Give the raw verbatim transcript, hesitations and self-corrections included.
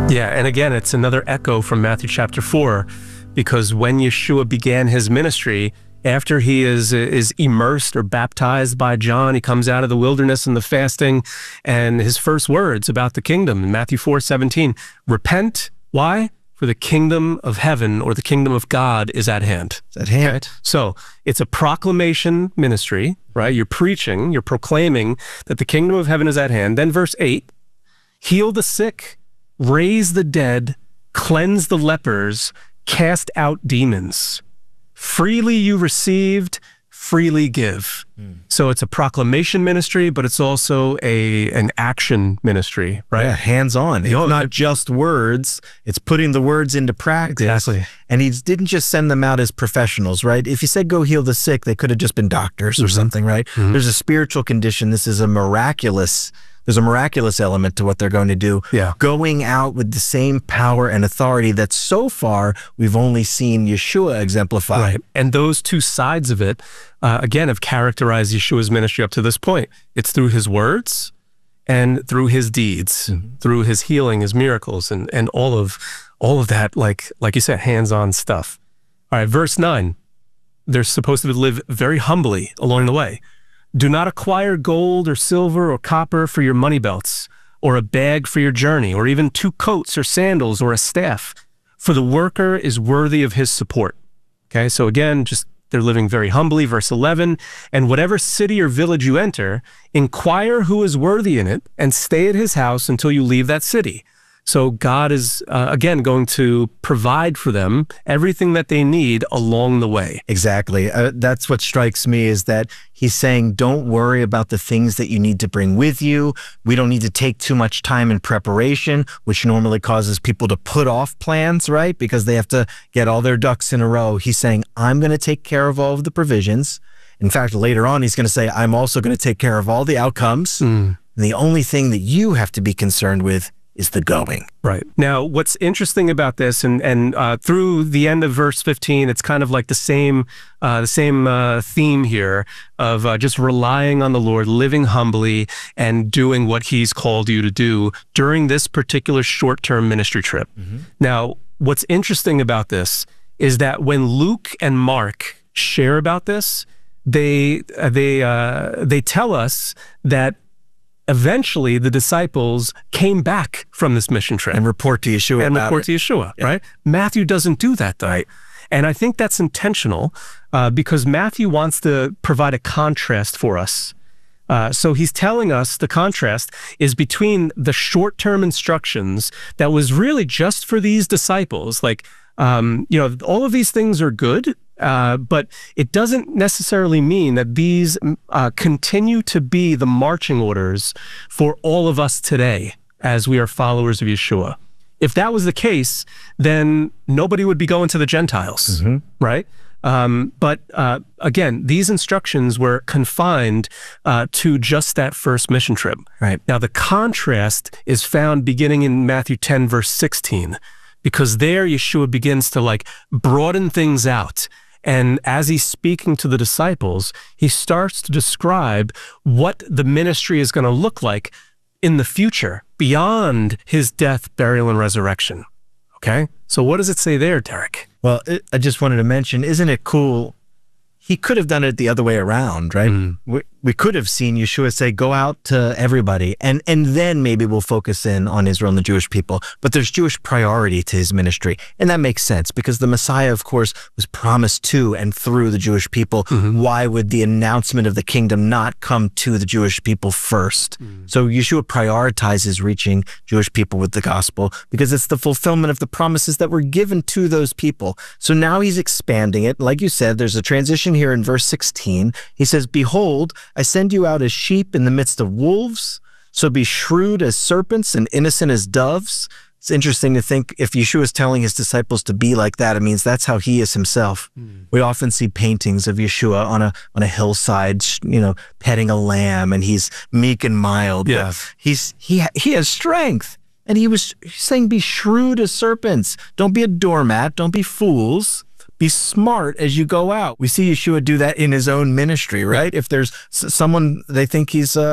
Yeah, and again, it's another echo from Matthew chapter four, because when Yeshua began his ministry, after he is is immersed or baptized by John, he comes out of the wilderness and the fasting, and his first words about the kingdom in Matthew four seventeen, repent. Why? For the kingdom of heaven, or the kingdom of God, is at hand. It's at hand. Okay? So it's a proclamation ministry, right? You're preaching, you're proclaiming that the kingdom of heaven is at hand. Then verse eight, heal the sick, raise the dead, cleanse the lepers, cast out demons. Freely you received, freely give. Mm. So it's a proclamation ministry, but it's also a an action ministry, right? Yeah, hands-on. It's not just words. It's putting the words into practice. Exactly. And he didn't just send them out as professionals, right? If he said go heal the sick, they could have just been doctors or mm-hmm. something, right? Mm-hmm. There's a spiritual condition. This is a miraculous There's a miraculous element to what they're going to do. Yeah. Going out with the same power and authority that so far we've only seen Yeshua exemplify. Right. And those two sides of it, uh, again, have characterized Yeshua's ministry up to this point. It's through his words and through his deeds, mm-hmm. through his healing, his miracles, and, and all of all of that, like, like you said, hands-on stuff. All right, verse nine. They're supposed to live very humbly along the way. Do not acquire gold or silver or copper for your money belts, or a bag for your journey, or even two coats or sandals or a staff, for the worker is worthy of his support. Okay, so again, just they're living very humbly. Verse eleven, and whatever city or village you enter, inquire who is worthy in it, and stay at his house until you leave that city. So God is, uh, again, going to provide for them everything that they need along the way. Exactly. Uh, that's what strikes me, is that he's saying, don't worry about the things that you need to bring with you. We don't need to take too much time in preparation, which normally causes people to put off plans, right? Because they have to get all their ducks in a row. He's saying, I'm going to take care of all of the provisions. In fact, later on, he's going to say, I'm also going to take care of all the outcomes. Mm. And the only thing that you have to be concerned with is the going. Right. Now, what's interesting about this, and and uh, through the end of verse fifteen, it's kind of like the same uh, the same uh, theme here of uh, just relying on the Lord, living humbly, and doing what he's called you to do during this particular short-term ministry trip. Mm-hmm. Now, what's interesting about this is that when Luke and Mark share about this, they uh, they uh, they tell us that eventually the disciples came back from this mission trip and report to Yeshua and report to Yeshua, yeah. right? Matthew doesn't do that, though. Right. And I think that's intentional uh, because Matthew wants to provide a contrast for us. Uh, so he's telling us the contrast is between the short-term instructions that was really just for these disciples. Like, um, you know, all of these things are good, uh, but it doesn't necessarily mean that these uh, continue to be the marching orders for all of us today as we are followers of Yeshua. If that was the case, then nobody would be going to the Gentiles, mm-hmm. right? Um, but uh, again, these instructions were confined uh, to just that first mission trip. Right. Now, the contrast is found beginning in Matthew ten, verse sixteen, because there Yeshua begins to like broaden things out. And as he's speaking to the disciples, he starts to describe what the ministry is going to look like in the future, beyond his death, burial, and resurrection. Okay? So what does it say there, Derek? Well, it, I just wanted to mention, isn't it cool? He could have done it the other way around, right? Mm. We, we could have seen Yeshua say, go out to everybody, and, and then maybe we'll focus in on Israel and the Jewish people. But there's Jewish priority to his ministry. And that makes sense because the Messiah, of course, was promised to and through the Jewish people. Mm-hmm. Why would the announcement of the kingdom not come to the Jewish people first? Mm. So Yeshua prioritizes reaching Jewish people with the gospel because it's the fulfillment of the promises that were given to those people. So now he's expanding it. Like you said, there's a transition here in verse sixteen. He says, behold, I send you out as sheep in the midst of wolves, so be shrewd as serpents and innocent as doves. It's interesting to think if Yeshua is telling his disciples to be like that, it means that's how he is himself. Mm. We often see paintings of Yeshua on a on a hillside, you know, petting a lamb, and he's meek and mild. Yeah. He's he he has strength. And he was saying, be shrewd as serpents. Don't be a doormat. Don't be fools. Be smart as you go out. We see Yeshua do that in his own ministry, right? If there's someone they think he's uh,